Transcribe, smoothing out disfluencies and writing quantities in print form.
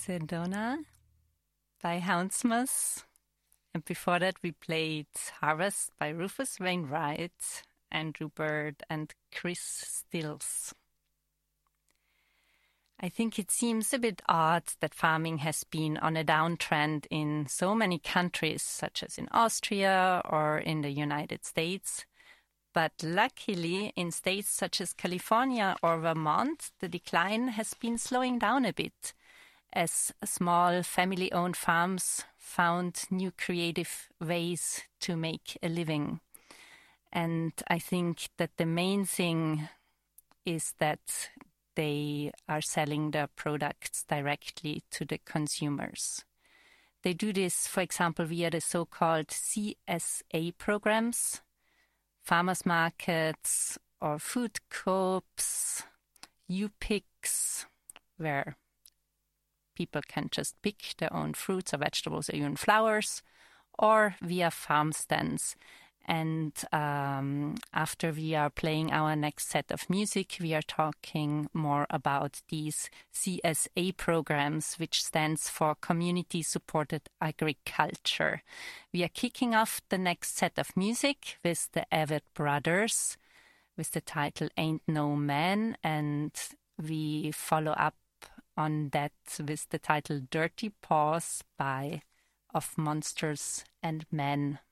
Sedona by Houndsmas. And before that, we played Harvest by Rufus Wainwright, Andrew Bird, and Chris Stills. I think it seems a bit odd that farming has been on a downtrend in so many countries, such as in Austria or in the United States. But luckily, in states such as California or Vermont, the decline has been slowing down a bit, as small family-owned farms found new creative ways to make a living. And I think that the main thing is that they are selling their products directly to the consumers. They do this, for example, via the so-called CSA programs, farmers markets or food co-ops, U-Picks, where people can just pick their own fruits or vegetables or even flowers, or via farm stands. And after we are playing our next set of music, we are talking more about these CSA programs, which stands for Community Supported Agriculture. We are kicking off the next set of music with the Avett Brothers, with the title Ain't No Man, and we follow up on that with the title Dirty Paws by Of Monsters and Men.